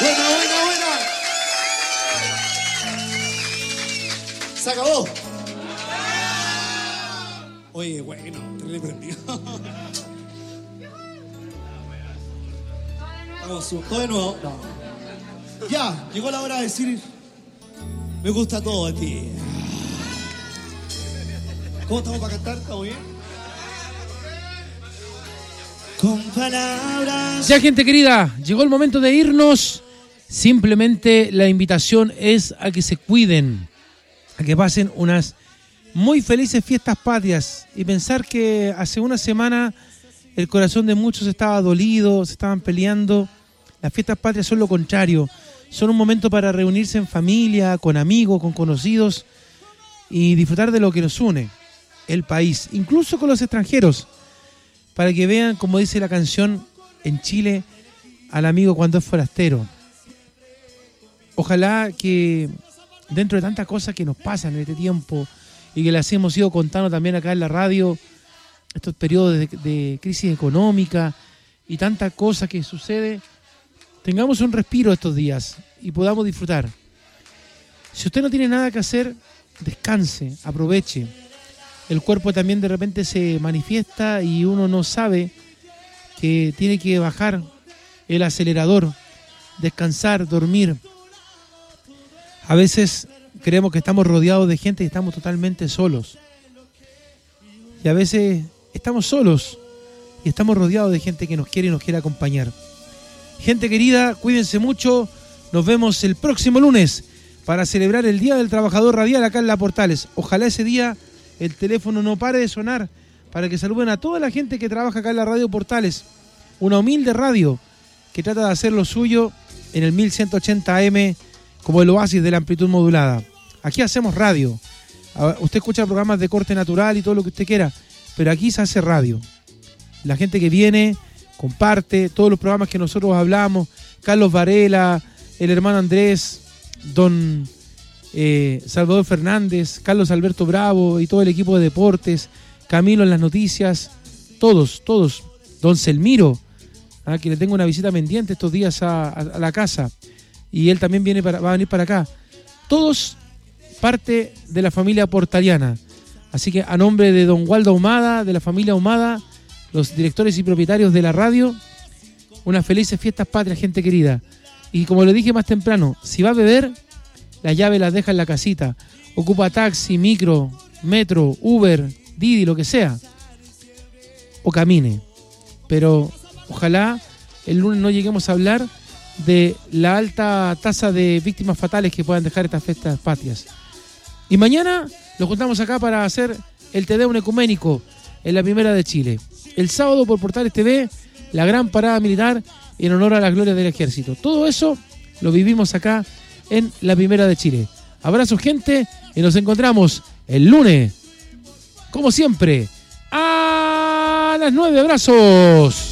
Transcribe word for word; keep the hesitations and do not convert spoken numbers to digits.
Buena, buena, buena. Se acabó. Oye, bueno, te le prendió. Vamos, todo de nuevo. No. Ya, llegó la hora de decir, me gusta todo de ti. ¿Cómo estamos para cantar? ¿Estamos bien? Con palabras. Ya, gente querida, llegó el momento de irnos. Simplemente la invitación es a que se cuiden, a que pasen unas muy felices fiestas patrias y pensar que hace una semana el corazón de muchos estaba dolido, se estaban peleando. Las fiestas patrias son lo contrario, son un momento para reunirse en familia, con amigos, con conocidos y disfrutar de lo que nos une, el país, incluso con los extranjeros, para que vean, como dice la canción, en Chile, al amigo cuando es forastero. Ojalá que dentro de tantas cosas que nos pasan en este tiempo y que las hemos ido contando también acá en la radio, estos periodos de, de crisis económica y tantas cosas que sucede, tengamos un respiro estos días y podamos disfrutar. Si usted no tiene nada que hacer, descanse, aproveche. El cuerpo también de repente se manifiesta y uno no sabe que tiene que bajar el acelerador, descansar, dormir. A veces creemos que estamos rodeados de gente y estamos totalmente solos. Y a veces estamos solos y estamos rodeados de gente que nos quiere y nos quiere acompañar. Gente querida, cuídense mucho. Nos vemos el próximo lunes para celebrar el Día del Trabajador Radial acá en La Portales. Ojalá ese día el teléfono no pare de sonar para que saluden a toda la gente que trabaja acá en la Radio Portales. Una humilde radio que trata de hacer lo suyo en el mil ciento ochenta A M como el oasis de la amplitud modulada. Aquí hacemos radio. Usted escucha programas de corte natural y todo lo que usted quiera, pero aquí se hace radio. La gente que viene, comparte todos los programas que nosotros hablamos. Carlos Varela, el hermano Andrés, don eh, Salvador Fernández, Carlos Alberto Bravo y todo el equipo de deportes, Camilo en las noticias, todos, todos. Don Selmiro, a que le tengo una visita pendiente estos días a, a, a la casa. Y él también viene para, va a venir para acá. Todos parte de la familia portaliana. Así que a nombre de don Waldo Ahumada, de la familia Ahumada, los directores y propietarios de la radio, unas felices fiestas patrias, gente querida. Y como le dije más temprano, si va a beber, las llaves las deja en la casita. Ocupa taxi, micro, metro, Uber, Didi, lo que sea. O camine. Pero ojalá el lunes no lleguemos a hablar de la alta tasa de víctimas fatales que puedan dejar estas fiestas patrias. Y mañana nos juntamos acá para hacer el Te Deum ecuménico en la Primera de Chile. El sábado por Portales T V, la gran parada militar en honor a las glorias del ejército. Todo eso lo vivimos acá en la Primera de Chile. Abrazos, gente, y nos encontramos el lunes, como siempre, a las nueve. Abrazos.